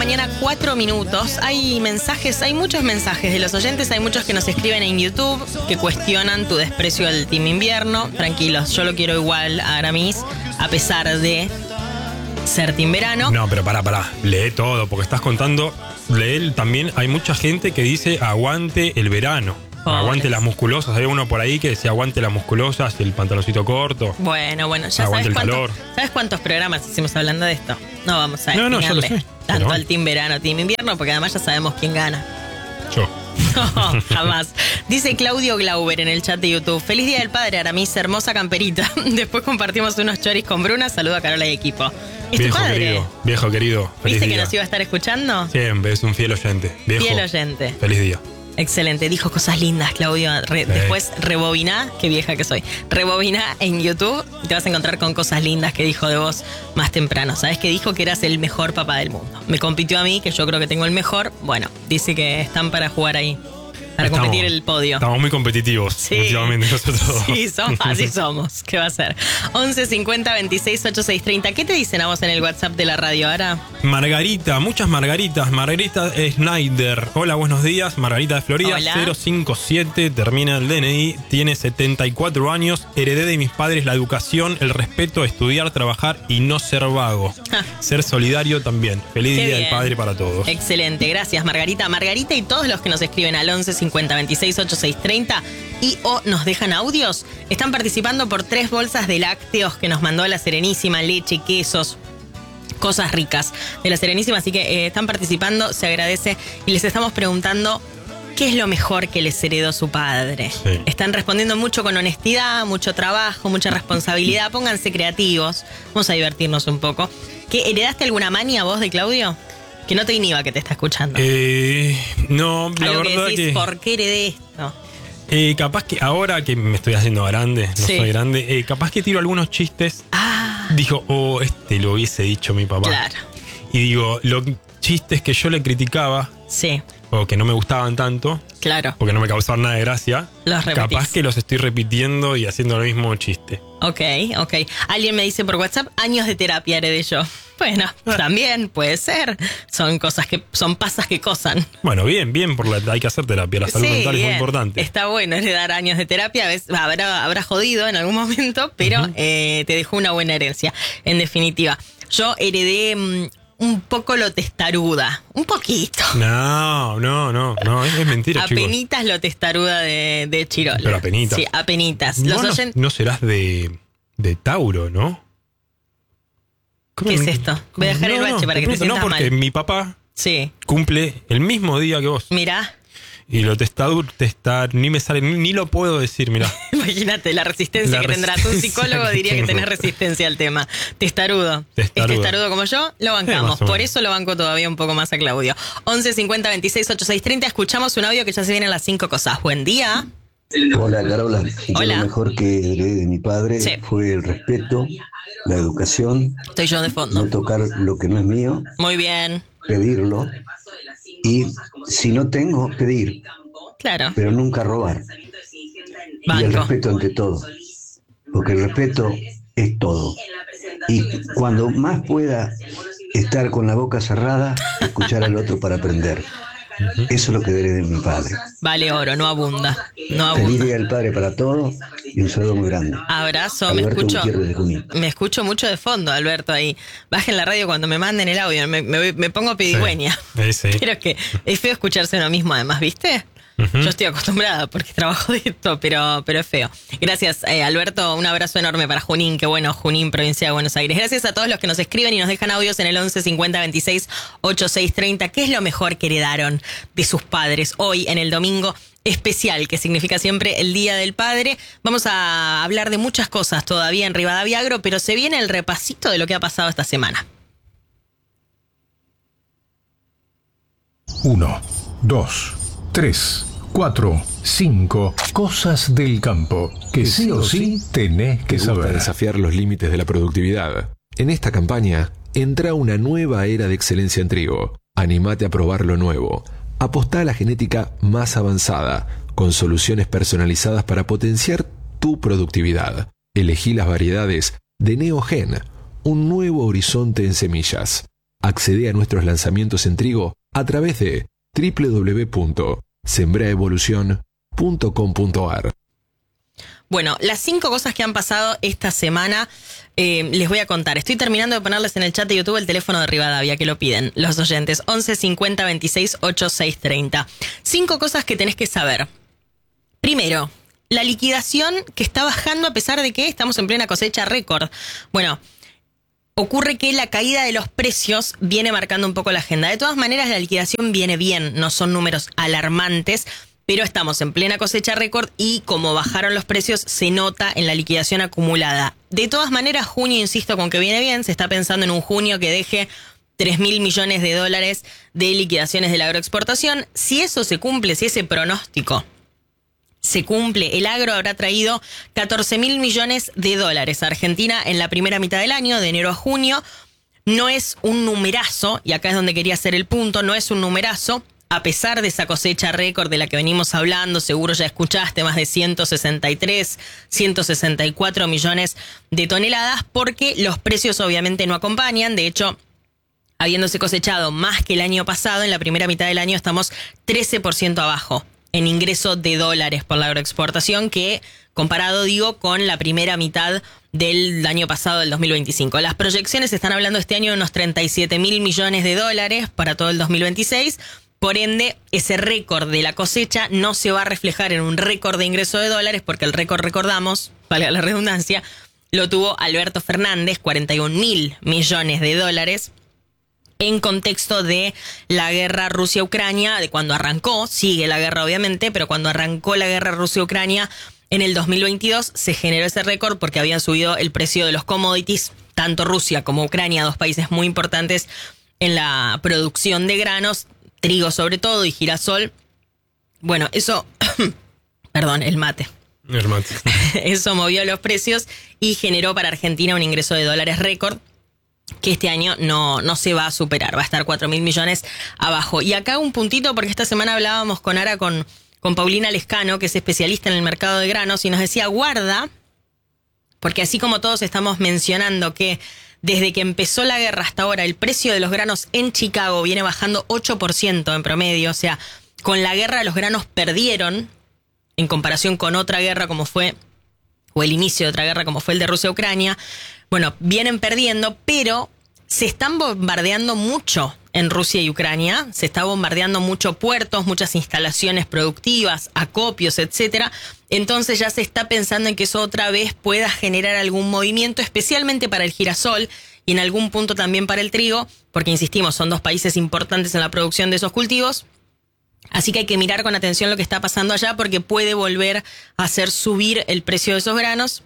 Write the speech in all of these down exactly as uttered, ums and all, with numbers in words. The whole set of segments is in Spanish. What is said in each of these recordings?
mañana, cuatro minutos. Hay mensajes, hay muchos mensajes de los oyentes, hay muchos que nos escriben en YouTube que cuestionan tu desprecio al Team Invierno. Tranquilos, yo lo quiero igual a Aramis, a pesar de ser Team Verano. No, pero pará, pará, lee todo, porque estás contando, lee también, hay mucha gente que dice aguante el verano. Pobres. Aguante las musculosas, hay uno por ahí que decía aguante las musculosas, el pantaloncito corto. Bueno, bueno, ya aguante sabes, el cuánto, calor. ¿Sabes cuántos programas hicimos hablando de esto? No vamos a No, no, yo lo sé, tanto pero... al Team Verano, Team Invierno, porque además ya sabemos quién gana. Yo. No, jamás. Dice Claudio Glauber en el chat de YouTube: feliz día del padre, Aramis, hermosa camperita. Después compartimos unos choris con Bruna. Saluda a Carola y equipo. ¿Es viejo tu padre? Querido, viejo querido, feliz ¿Viste día. que nos iba a estar escuchando? Siempre, es un fiel oyente. Viejo, Fiel oyente. Feliz día. Excelente, dijo cosas lindas, Claudio. Re, sí. Después rebobiná, qué vieja que soy. Rebobiná en YouTube y te vas a encontrar con cosas lindas que dijo de vos más temprano. ¿Sabes que dijo que eras el mejor papá del mundo? Me compitió a mí, que yo creo que tengo el mejor. Bueno, dice que están para jugar ahí. Para estamos, competir el podio. Estamos muy competitivos sí, últimamente nosotros. Sí, somos, así somos. ¿Qué va a ser? once cincuenta veintiséis ochenta y seis treinta. ¿Qué te dicen a vos en el WhatsApp de la radio ahora? Margarita, muchas Margaritas. Margarita Schneider. Hola, buenos días. Margarita de Florida. Hola. cero cinco siete, termina el D N I. Tiene setenta y cuatro años. Heredé de mis padres la educación, el respeto, estudiar, trabajar y no ser vago. Ah. Ser solidario también. Feliz Qué Día bien. del Padre para todos. Excelente, gracias Margarita. Margarita y todos los que nos escriben al once cincuenta veintiséis ochenta y seis treinta y o nos dejan audios, están participando por tres bolsas de lácteos que nos mandó la Serenísima, leche, quesos, cosas ricas de la Serenísima, así que eh, están participando, se agradece y les estamos preguntando qué es lo mejor que les heredó su padre. Sí. Están respondiendo mucho con honestidad, mucho trabajo, mucha responsabilidad, pónganse creativos, vamos a divertirnos un poco. ¿Qué, heredaste alguna mania vos de Claudio? Que no te inhiba que te está escuchando. Eh, no, la Algo verdad que decís, que... ¿por qué heredé esto? Eh, capaz que ahora que me estoy haciendo grande, no Sí. soy grande, eh, capaz que tiro algunos chistes. Ah, Dijo, oh, este lo hubiese dicho mi papá. claro. Y digo, los chistes que yo le criticaba, Sí, o que no me gustaban tanto, claro. porque no me causaban nada de gracia, Los repetís. capaz que los estoy repitiendo y haciendo el mismo chiste. Ok, ok. Alguien me dice por WhatsApp, años de terapia heredé yo. Bueno, también puede ser. Son cosas que, son pasas que cosan. Bueno, bien, bien, por la, hay que hacer terapia, la salud Sí, mental es bien. muy importante. Está bueno heredar años de terapia. A veces habrá, habrá jodido en algún momento, pero uh-huh. eh, te dejó una buena herencia. En definitiva, yo heredé mmm, un poco lo testaruda. Un poquito. No, no, no, no, es, es mentira, chicos. Apenitas lo testaruda de, de Chirola. Pero apenitas. Sí, apenitas. Los Los no, oyen... no serás de, de Tauro, ¿no? ¿Qué es esto? Voy a dejar no, el bache no, para que te pregunto, sientas no, porque mal. mi papá Sí. cumple el mismo día que vos. Mirá. Y lo testadur, testar, ni me sale, ni, ni lo puedo decir, mirá. Imagínate la resistencia La que tendrás. Un resistencia psicólogo que diría tengo. que tenés resistencia al tema. Testarudo. Testarudo. Es testarudo como yo, lo Eh, bancamos. más o Por menos. eso lo banco todavía un poco más a Claudio. once cincuenta veintiséis ochenta y seis treinta. Escuchamos un audio que ya se vienen las cinco cosas. Buen día. Hola, Carola. Yo Hola. Lo mejor que heredé de mi padre Sí. fue el respeto, la educación, Estoy yo de fondo. no tocar lo que no es mío, Muy bien. pedirlo y si no tengo, pedir, Claro. pero nunca robar. Y el Banco. respeto ante todo, porque el respeto es todo. Y cuando más pueda estar con la boca cerrada, escuchar al otro para aprender. Eso es lo que heredé de mi padre. Vale oro, no abunda. No Feliz abunda. Día del Padre para todos y un saludo muy grande. Abrazo, me Alberto escucho. Gutiérrez de Junín. Me escucho mucho de fondo, Alberto, ahí. Bajen la radio cuando me manden el audio. Me, me, me pongo pedigüeña. Sí, sí. Pero es que es feo escucharse uno mismo, además, ¿viste? Uh-huh. Yo estoy acostumbrada porque trabajo de esto, pero, pero es feo. Gracias, eh, Alberto. Un abrazo enorme para Junín. Qué bueno, Junín, provincia de Buenos Aires. Gracias a todos los que nos escriben y nos dejan audios en el once cincuenta veintiséis ochenta y seis treinta. ¿Qué es lo mejor que heredaron de sus padres hoy en el domingo especial, que significa siempre el Día del Padre? Vamos a hablar de muchas cosas todavía en Rivadavia Agro, pero se viene el repasito de lo que ha pasado esta semana. Uno, dos, tres, cuatro, cinco. Cosas del campo que sí o sí tenés que ¿Te gusta saber. desafiar los límites de la productividad? En esta campaña, entra una nueva era de excelencia en trigo. Anímate a probar lo nuevo. Apostá a la genética más avanzada, con soluciones personalizadas para potenciar tu productividad. Elegí las variedades de Neogen, un nuevo horizonte en semillas. Accede a nuestros lanzamientos en trigo a través de doble u doble u doble u punto sembraevolución punto com punto a r. Bueno, las cinco cosas que han pasado esta semana eh, les voy a contar. Estoy terminando de ponerles en el chat de YouTube el teléfono de Rivadavia, que lo piden los oyentes. once cincuenta veintiséis ochenta y seis treinta. Cinco cosas que tenés que saber. Primero, la liquidación que está bajando a pesar de que estamos en plena cosecha récord. Bueno, ocurre que la caída de los precios viene marcando un poco la agenda. De todas maneras, la liquidación viene bien, no son números alarmantes, pero estamos en plena cosecha récord y como bajaron los precios, se nota en la liquidación acumulada. De todas maneras, junio, insisto con que viene bien, se está pensando en un junio que deje tres mil millones de dólares de liquidaciones de la agroexportación. Si eso se cumple, si ese pronóstico se cumple, el agro habrá traído catorce mil millones de dólares a Argentina en la primera mitad del año, de enero a junio. No es un numerazo, y acá es donde quería hacer el punto, no es un numerazo, a pesar de esa cosecha récord de la que venimos hablando. Seguro ya escuchaste, más de ciento sesenta y tres, ciento sesenta y cuatro millones de toneladas, porque los precios obviamente no acompañan. De hecho, habiéndose cosechado más que el año pasado, en la primera mitad del año estamos trece por ciento abajo en ingreso de dólares por la agroexportación, que comparado, digo, con la primera mitad del año pasado, del dos mil veinticinco. Las proyecciones están hablando este año de unos treinta y siete mil millones de dólares para todo el dos mil veintiséis. Por ende, ese récord de la cosecha no se va a reflejar en un récord de ingreso de dólares, porque el récord, recordamos, valga la redundancia, lo tuvo Alberto Fernández, cuarenta y un mil millones de dólares, en contexto de la guerra Rusia-Ucrania, de cuando arrancó, sigue la guerra obviamente, pero cuando arrancó la guerra Rusia-Ucrania en el dos mil veintidós se generó ese récord porque habían subido el precio de los commodities, tanto Rusia como Ucrania, dos países muy importantes en la producción de granos, trigo sobre todo y girasol. Bueno, eso, perdón, el mate. El mate. Eso movió los precios y generó para Argentina un ingreso de dólares récord, que este año no, no se va a superar, va a estar cuatro mil millones abajo. Y acá un puntito, porque esta semana hablábamos con Ara, con, con Paulina Lescano, que es especialista en el mercado de granos, y nos decía, guarda, porque así como todos estamos mencionando que desde que empezó la guerra hasta ahora el precio de los granos en Chicago viene bajando ocho por ciento en promedio, o sea, con la guerra los granos perdieron en comparación con otra guerra como fue, o el inicio de otra guerra como fue el de Rusia-Ucrania. Bueno, vienen perdiendo, pero se están bombardeando mucho en Rusia y Ucrania. Se está bombardeando mucho puertos, muchas instalaciones productivas, acopios, etcétera. Entonces ya se está pensando en que eso otra vez pueda generar algún movimiento, especialmente para el girasol y en algún punto también para el trigo, porque insistimos, son dos países importantes en la producción de esos cultivos. Así que hay que mirar con atención lo que está pasando allá, porque puede volver a hacer subir el precio de esos granos.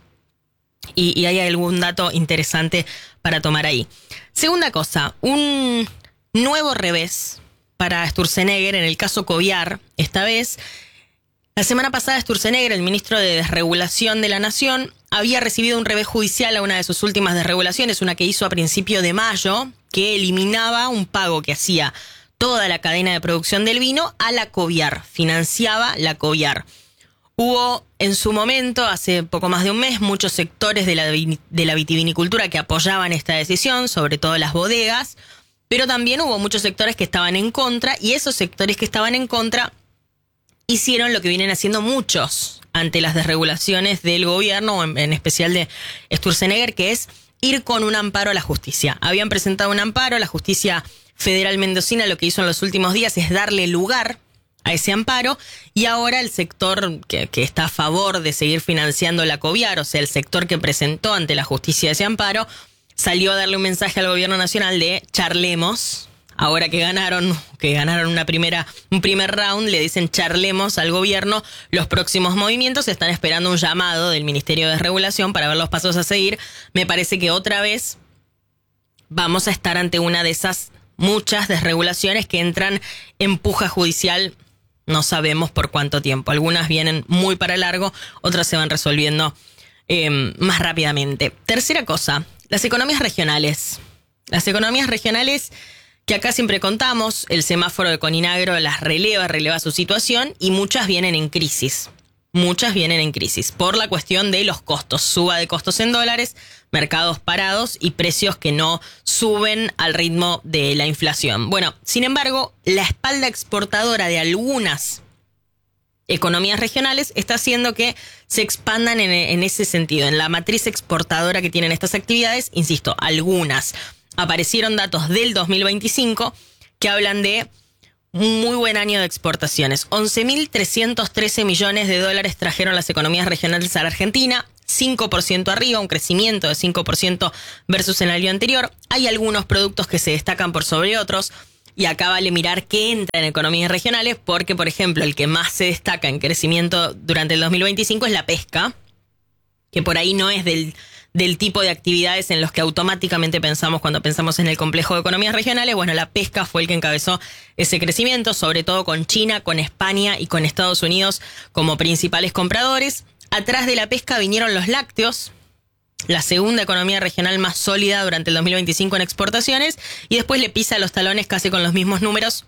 Y, y hay algún dato interesante para tomar ahí. Segunda cosa, un nuevo revés para Sturzenegger en el caso Coviar. Esta vez, la semana pasada Sturzenegger, el ministro de Desregulación de la Nación, había recibido un revés judicial a una de sus últimas desregulaciones, una que hizo a principio de mayo, que eliminaba un pago que hacía toda la cadena de producción del vino a la Coviar, financiaba la Coviar. Hubo en su momento, hace poco más de un mes, muchos sectores de la, de la vitivinicultura que apoyaban esta decisión, sobre todo las bodegas, pero también hubo muchos sectores que estaban en contra, y esos sectores que estaban en contra hicieron lo que vienen haciendo muchos ante las desregulaciones del gobierno, en, en especial de Sturzenegger, que es ir con un amparo a la justicia. Habían presentado un amparo, la justicia federal mendocina lo que hizo en los últimos días es darle lugar a ese amparo, y ahora el sector que, que está a favor de seguir financiando la Coviar, o sea, el sector que presentó ante la justicia ese amparo, salió a darle un mensaje al gobierno nacional de charlemos. Ahora que ganaron, que ganaron una primera, un primer round, le dicen charlemos al gobierno los próximos movimientos. Están esperando un llamado del Ministerio de Desregulación para ver los pasos a seguir. Me parece que otra vez vamos a estar ante una de esas muchas desregulaciones que entran en puja judicial. No sabemos por cuánto tiempo. Algunas vienen muy para largo, otras se van resolviendo eh, más rápidamente. Tercera cosa, las economías regionales. Las economías regionales que acá siempre contamos, el semáforo de Coninagro las releva, releva su situación, y muchas vienen en crisis. muchas vienen en crisis por la cuestión de los costos, suba de costos en dólares, mercados parados y precios que no suben al ritmo de la inflación. Bueno, sin embargo, la espalda exportadora de algunas economías regionales está haciendo que se expandan en, en ese sentido, en la matriz exportadora que tienen estas actividades. Insisto, algunas. Aparecieron datos del dos mil veinticinco que hablan de un muy buen año de exportaciones. once mil trescientos trece millones de dólares trajeron las economías regionales a la Argentina, cinco por ciento arriba, un crecimiento de cinco por ciento versus el año anterior. Hay algunos productos que se destacan por sobre otros. Y acá vale mirar qué entra en economías regionales, porque, por ejemplo, el que más se destaca en crecimiento durante el dos mil veinticinco es la pesca, que por ahí no es del, del tipo de actividades en los que automáticamente pensamos cuando pensamos en el complejo de economías regionales. Bueno, la pesca fue el que encabezó ese crecimiento, sobre todo con China, con España y con Estados Unidos como principales compradores. Atrás de la pesca vinieron los lácteos, la segunda economía regional más sólida durante el dos mil veinticinco en exportaciones, y después le pisa los talones casi con los mismos números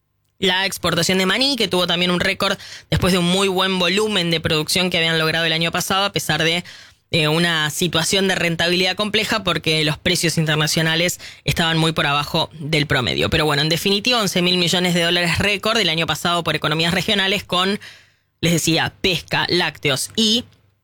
la exportación de maní, que tuvo también un récord después de un muy buen volumen de producción que habían logrado el año pasado, a pesar de eh, una situación de rentabilidad compleja porque los precios internacionales estaban muy por abajo del promedio. Pero bueno, en definitiva, once mil millones de dólares récord el año pasado por economías regionales con, les decía, pesca, lácteos y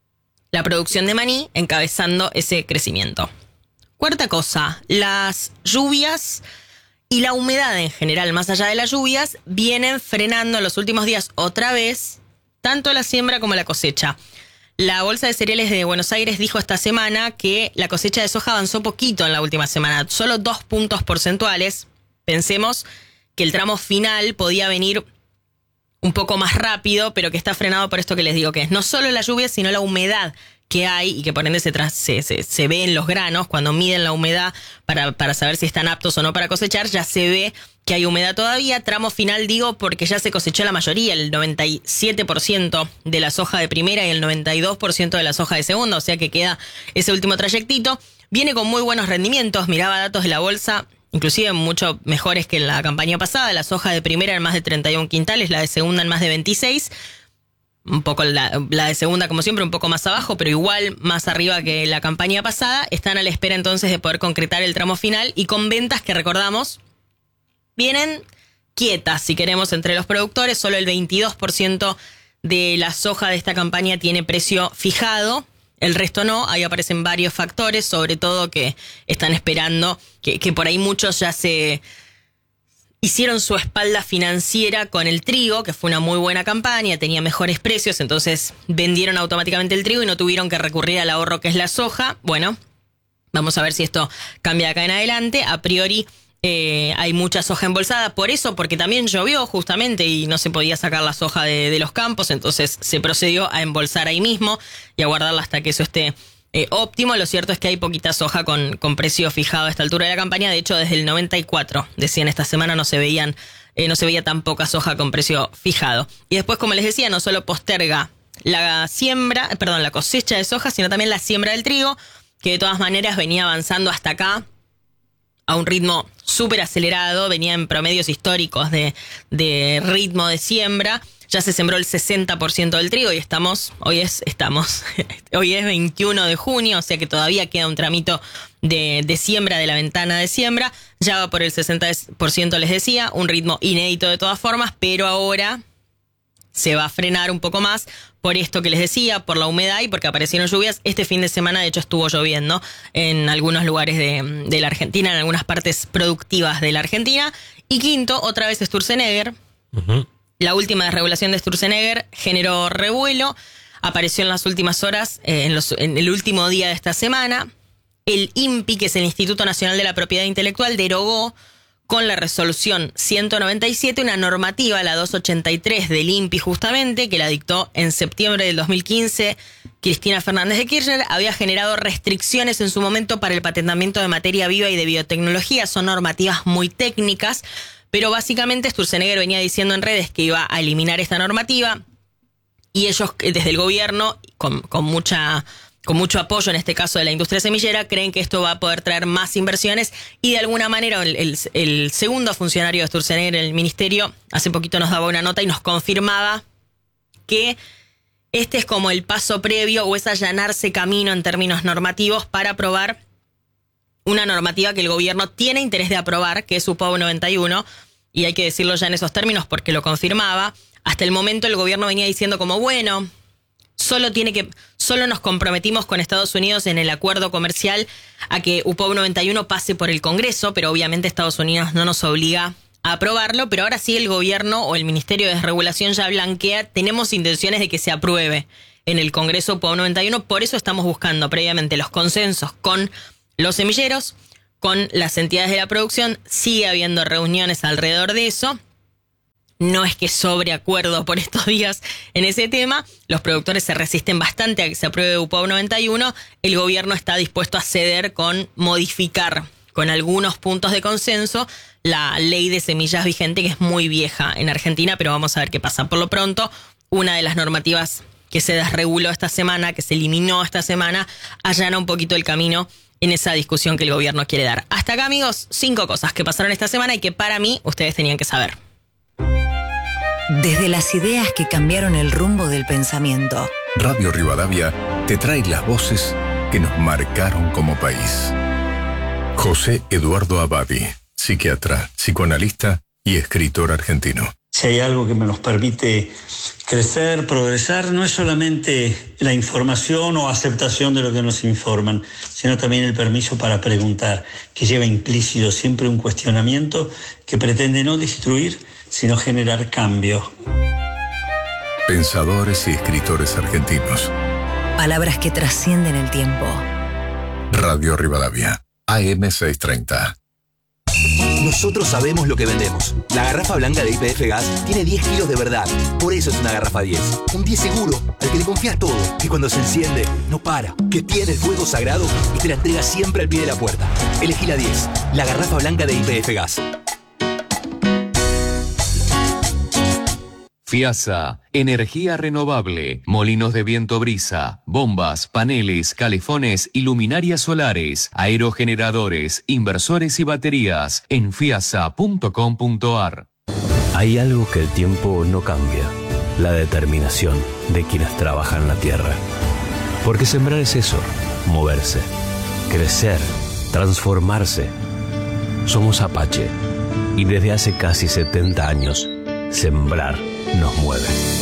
la producción de maní encabezando ese crecimiento. Cuarta cosa, las lluvias y la humedad en general, más allá de las lluvias, vienen frenando en los últimos días otra vez tanto la siembra como la cosecha. La Bolsa de Cereales de Buenos Aires dijo esta semana que la cosecha de soja avanzó poquito en la última semana, solo dos puntos porcentuales. Pensemos que el tramo final podía venir un poco más rápido, pero que está frenado por esto que les digo, que es no solo la lluvia, sino la humedad que hay y que por ende se, tras, se, se, se ve en los granos. Cuando miden la humedad para, para saber si están aptos o no para cosechar, ya se ve que hay humedad todavía. Tramo final digo porque ya se cosechó la mayoría, el noventa y siete por ciento de la soja de primera y el noventa y dos por ciento de la soja de segunda, o sea que queda ese último trayectito. Viene con muy buenos rendimientos, miraba datos de la bolsa, inclusive mucho mejores que en la campaña pasada. La soja de primera en más de treinta y uno quintales, la de segunda en más de veintiséis. Un poco la, la de segunda, como siempre, un poco más abajo, pero igual más arriba que la campaña pasada. Están a la espera entonces de poder concretar el tramo final y con ventas que, recordamos, vienen quietas, si queremos, entre los productores. Solo el veintidós por ciento de la soja de esta campaña tiene precio fijado. El resto no, ahí aparecen varios factores, sobre todo que están esperando, que, que por ahí muchos ya se hicieron su espalda financiera con el trigo, que fue una muy buena campaña, tenía mejores precios, entonces vendieron automáticamente el trigo y no tuvieron que recurrir al ahorro que es la soja. Bueno, vamos a ver si esto cambia de acá en adelante. A priori eh, hay mucha soja embolsada, por eso, porque también llovió justamente y no se podía sacar la soja de, de los campos, entonces se procedió a embolsar ahí mismo y a guardarla hasta que eso esté eh, óptimo. Lo cierto es que hay poquita soja con, con precio fijado a esta altura de la campaña. De hecho, desde el noventa y cuatro, decían esta semana, no se veían, eh, no se veía tan poca soja con precio fijado. Y después, como les decía, no solo posterga la siembra, perdón, la cosecha de soja, sino también la siembra del trigo, que de todas maneras venía avanzando hasta acá a un ritmo súper acelerado, venía en promedios históricos de, de ritmo de siembra. Ya se sembró el sesenta por ciento del trigo y estamos, hoy es, estamos, hoy es veintiuno de junio, o sea que todavía queda un tramito de, de siembra, de la ventana de siembra. Ya va por el sesenta por ciento, les decía, un ritmo inédito de todas formas, pero ahora se va a frenar un poco más por esto que les decía, por la humedad y porque aparecieron lluvias. Este fin de semana, de hecho, estuvo lloviendo en algunos lugares de, de la Argentina, en algunas partes productivas de la Argentina. Y quinto, otra vez Sturzenegger. Uh-huh. La última desregulación de Sturzenegger generó revuelo, apareció en las últimas horas, eh, en, los, en el último día de esta semana. El I N P I, que es el Instituto Nacional de la Propiedad Intelectual, derogó con la resolución ciento noventa y siete una normativa, la doscientos ochenta y tres del I N P I justamente, que la dictó en septiembre del dos mil quince Cristina Fernández de Kirchner. Había generado restricciones en su momento para el patentamiento de materia viva y de biotecnología. Son normativas muy técnicas, pero básicamente Sturzenegger venía diciendo en redes que iba a eliminar esta normativa y ellos desde el gobierno, con, con mucha... con mucho apoyo en este caso de la industria semillera, creen que esto va a poder traer más inversiones y de alguna manera el, el, el segundo funcionario de Sturzenegger en el ministerio hace poquito nos daba una nota y nos confirmaba que este es como el paso previo o es allanarse camino en términos normativos para aprobar una normativa que el gobierno tiene interés de aprobar, que es U P O B noventa y uno, y hay que decirlo ya en esos términos porque lo confirmaba. Hasta el momento el gobierno venía diciendo como, bueno, solo tiene que, solo nos comprometimos con Estados Unidos en el acuerdo comercial a que U P O B noventa y uno pase por el Congreso, pero obviamente Estados Unidos no nos obliga a aprobarlo, pero ahora sí el gobierno o el Ministerio de Desregulación ya blanquea, tenemos intenciones de que se apruebe en el Congreso U P O B noventa y uno, por eso estamos buscando previamente los consensos con los semilleros, con las entidades de la producción, sigue habiendo reuniones alrededor de eso. No es que sobre acuerdo por estos días en ese tema, los productores se resisten bastante a que se apruebe U P O B noventa y uno, el gobierno está dispuesto a ceder con modificar con algunos puntos de consenso la ley de semillas vigente, que es muy vieja en Argentina, pero vamos a ver qué pasa. Por lo pronto, una de las normativas que se desreguló esta semana, que se eliminó esta semana, allana un poquito el camino en esa discusión que el gobierno quiere dar. Hasta acá, amigos, cinco cosas que pasaron esta semana y que para mí ustedes tenían que saber. Desde las ideas que cambiaron el rumbo del pensamiento. Radio Rivadavia te trae las voces que nos marcaron como país. José Eduardo Abadi, psiquiatra, psicoanalista y escritor argentino. Si hay algo que nos permite crecer, progresar, no es solamente la información o aceptación de lo que nos informan, sino también el permiso para preguntar, que lleva implícito siempre un cuestionamiento que pretende no destruir, sino generar cambio. Pensadores y escritores argentinos. Palabras que trascienden el tiempo. Radio Rivadavia, A M seiscientos treinta. Nosotros sabemos lo que vendemos. La garrafa blanca de Y P F Gas tiene diez kilos de verdad. Por eso es una garrafa diez. Un diez seguro, al que le confías todo. Que cuando se enciende, no para. Que tiene el fuego sagrado y te la entrega siempre al pie de la puerta. Elegí la diez. La garrafa blanca de Y P F Gas. FIASA, energía renovable, molinos de viento brisa, bombas, paneles, calefones y luminarias solares, aerogeneradores, inversores y baterías en fiasa punto com punto ar. Hay algo que el tiempo no cambia, la determinación de quienes trabajan la tierra. Porque sembrar es eso, moverse, crecer, transformarse. Somos Apache y desde hace casi setenta años, sembrar nos mueve.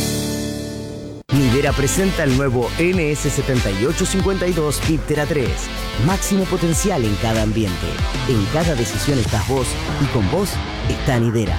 Nidera presenta el nuevo N S setenta y ocho cincuenta y dos Viptera tres. Máximo potencial en cada ambiente. En cada decisión estás vos y con vos está Nidera.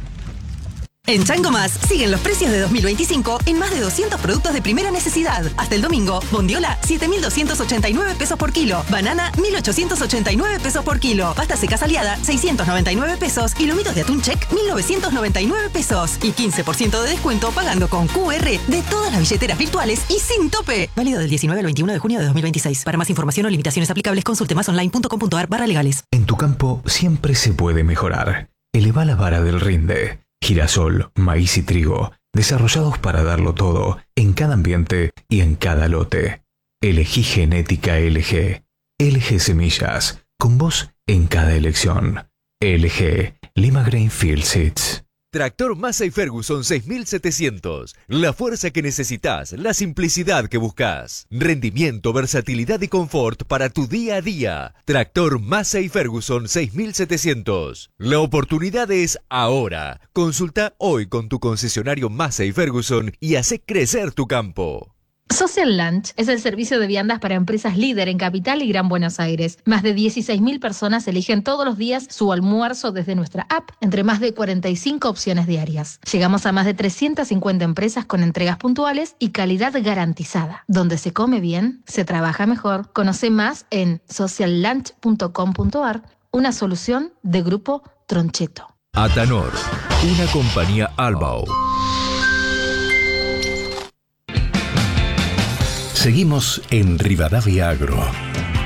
En Chango Más siguen los precios de dos mil veinticinco en más de doscientos productos de primera necesidad. Hasta el domingo, bondiola, siete mil doscientos ochenta y nueve pesos por kilo. Banana, mil ochocientos ochenta y nueve pesos por kilo. Pasta seca aliada, seiscientos noventa y nueve pesos. Y lomitos de atún check, mil novecientos noventa y nueve pesos. Y quince por ciento de descuento pagando con Q R de todas las billeteras virtuales y sin tope. Válido del diecinueve al veintiuno de junio de dos mil veintiséis. Para más información o limitaciones aplicables, consulte más online punto com punto ar barra legales. En tu campo siempre se puede mejorar. Eleva la vara del rinde. Girasol, maíz y trigo, desarrollados para darlo todo, en cada ambiente y en cada lote. Elegí Genética L G. L G Semillas, con vos en cada elección. L G, Lima Grainfield Seeds. Tractor Massey Ferguson seis mil setecientos. La fuerza que necesitas, la simplicidad que buscas. Rendimiento, versatilidad y confort para tu día a día. Tractor Massey Ferguson seis mil setecientos. La oportunidad es ahora. Consulta hoy con tu concesionario Massey Ferguson y hace crecer tu campo. Social Lunch es el servicio de viandas para empresas líder en Capital y Gran Buenos Aires. Más de dieciséis mil personas eligen todos los días su almuerzo desde nuestra app, entre más de cuarenta y cinco opciones diarias. Llegamos a más de trescientas cincuenta empresas con entregas puntuales y calidad garantizada. Donde se come bien, se trabaja mejor. Conoce más en social lunch punto com punto ar, una solución de Grupo Troncheto. Atanor, una compañía Albao. Seguimos en Rivadavia Agro.